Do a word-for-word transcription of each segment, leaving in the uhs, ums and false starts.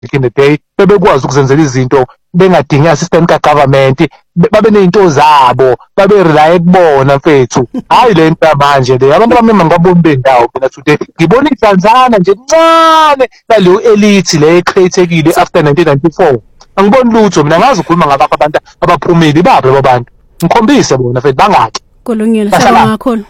in the day bebekwazi ukuzenzela izinto bengadingi assistant ka government babe nezinto zabo babe rely kubona mfethu hayi le nto manje le abantu abamnyama ngaboni bendawo mina today ngibona iTanzania nje ncane nalo elite le ecreatekile after nineteen ninety-four angiboni lutho mina ngazi ukukhuluma ngabakho abantu abaphumile babe abantu ngikhombise bona mfethu bangaki kulungile siyabonga kakhulu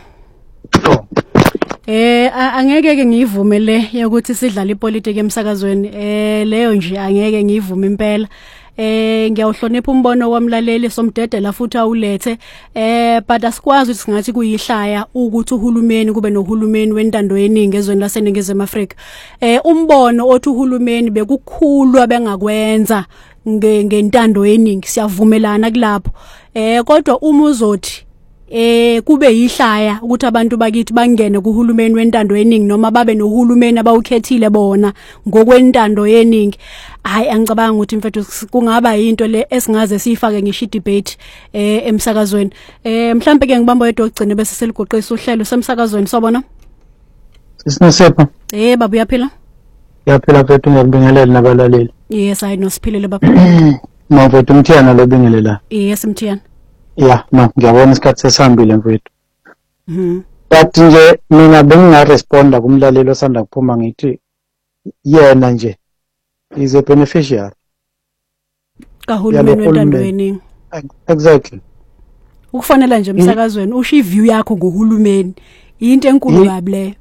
Eh angeke ke ngivume le yokuthi sidlala ipolitiki emsakazweni eh leyo nje angeke ngivume impela eh ngiyawuhlonipha umbono wamlaleli somdedela futhi awulethe eh but asikwazi ukuthi singathi kuyihlaya ukuthi uhulumeni kube nohulumeni wentando yeningi ezweni laseNingizimu Afrika eh umbono othi uhulumeni bekukhulu abengakwenza ngentando yeningi siyavumelana kulapho eh kodwa uma uzothi eh kube yihlaya ukuthi abantu bakithi bangene kuhulumeni wentando yeningi noma babe nohulumeni abawukhethile bona ngokwentando yeningi hayi angicabanga ukuthi mfethu kungaba into le esingaze siyifake ngisho debate eh emsakazweni eh mhlambe ke ngibamba yedwa ogcine bese seligoqisa uhlelo semsakazweni sobona Sisinasepha eh baba uyaphila Uyaphila mfethu ngiyabingelela nabalaleli Yes I know siphilile baba Mfethu Mthiyana lo bingelela Yes Mthiyana Yeah, no, ngiyabona isikhathi sesihambile mfethu. Mhm. But nje mina bengingaresponda kumlaleli osanda kuphuma ngithi yena nje is a beneficiary. Kahulumeni wentando yeningi. Exactly. Ukufanele nje emsakazweni usho iview yakho ngohulumeni. Into enkulu kabi le.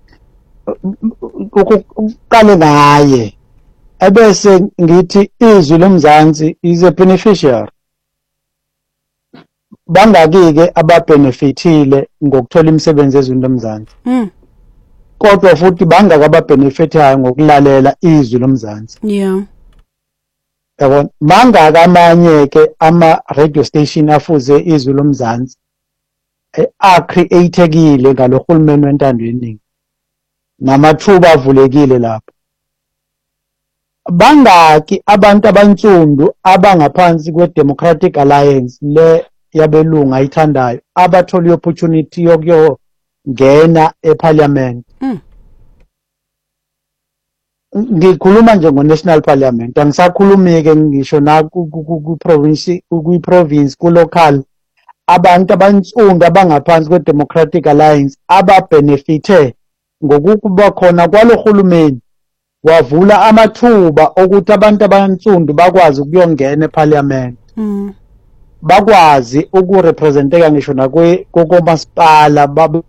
Ukuqale naye. Ebese ngithi izwi lomzansi is a beneficiary. Bangaki-ke ababenefitile ngokuthola imisebenzi ezweni lomzansi. Mm. Kodwa futhi bangaka ababenefitayo ngokulalela izwi lomzansi. Yeah. Yabona mangaka amanye ke ama radio station afuze izwi lomzansi a createkile ngalohulumeni wentando yeningi. Namathuba avulekile lapho. Bangaki abantu abansundu abangaphansi kwe Democratic Alliance le yabelungu ayithandayo abathola opportunity yokuyo ngena eParliament. Mm. Ngikhuluma nje ngo-National Parliament angisakhulumi ke ngisho na ku-province ku-province ku-local abantu abansundu abangaphansi kwe-Democratic Alliance ababenefite ngokuba khona kwalohulumeni wavula amathuba ukuthi abantu abansundu bakwazi ukuyongena eParliament. Mm. Bakwazi ukurepresenteka ngisho nakwe kokomasipala babe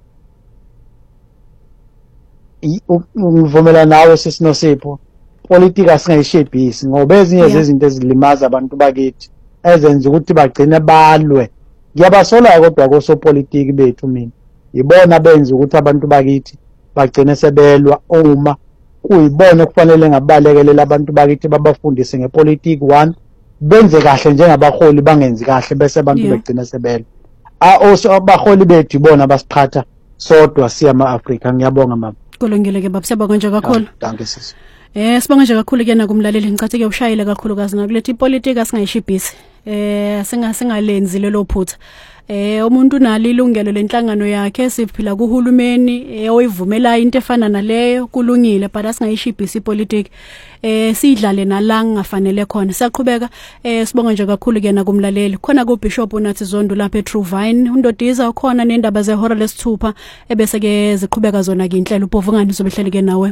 ngivumela nawe sisinosipho politika singayishebhisi ngoba ezinye zezinto ezilimaza abantu bakithi ezenza ukuthi bagcine balwe ngiyabasola kodwa kosopolitiki bethu mina yibona benza ukuthi abantu bakithi bagcine sebelwa uma kuyibona kufanele ngabalekelela abantu bakithi babafundise ngepolitiki one benze kahle njengabaholi bangenzi kahle bese abantu begcina sebela also abaholi bethu ibona basiphatha sodwa siya ama-Afrika ngiyabonga mama kulungile ke baba siyabonga nje kakhulu danke sisi eh sibonga nje kakhulu ke nakumlaleli ngicathi ke ushayile kakhulu kazi nakulethi ipolitika singayishibhisi eh singa singalenzi lelo phutha eh umuntu unalo ilungelo lenhlangano yakhe siphila kuhulumeni oyivumela into efana naleyo kulungile but asingayishibhisi ipolitiki eh sidlale nalanga ngafanele khona siyaqhubeka eh sibonga nje kakhulu ke nakumlaleli khona ku Bishop unathi Zondo lapha eTruevine undodiza khona nendaba zehora lesithupha ebese ke ziqhubeka zona ke inhlelo ubhovungani uzobehleli ke nawe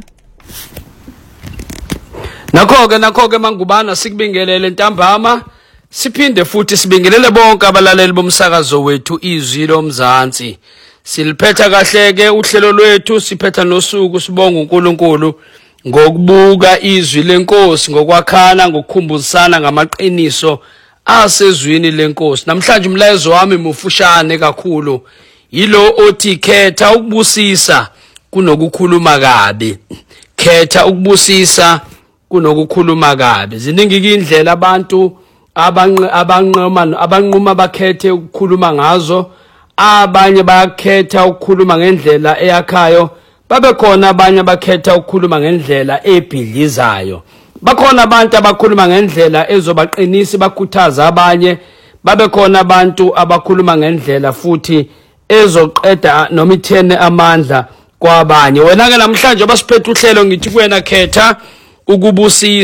nakho ke nakho ke mangubana sikubingelele ntambama siphinde futhi sibingelele bonke abalaleli bomsakazo wethu izwi lomzansi siliphetha kahle ke uhlelo lwethu siphetha nosuku sibonga uNkulunkulu ngokubuka izwi lenkosi ngokwakhana ngokukhumbuzana ngamaqiniso asezwini lenkosi namhlanje umlayezo wami mufushane kakhulu yilo othi khetha ukubusisa kunokukhuluma kabi khetha ukubusisa kunokukhuluma kabi ziningi indlela abantu abanqama abanquma bakhethe ukukhuluma ngazo abanye bayakhetha ukukhuluma ngendlela eyakhayo babe khona abanye bakhetha ukukhuluma ngendlela ebhidlizayo bakhona abantu abakhuluma ngendlela ezobaqinisa bakhuthaza abanye babe khona abantu abakhuluma ngendlela futhi ezoqeda noma ithene amandla kwabanye wena ke namhlanje basiphethe uhlelo ngithi kuwena khetha ukubusisa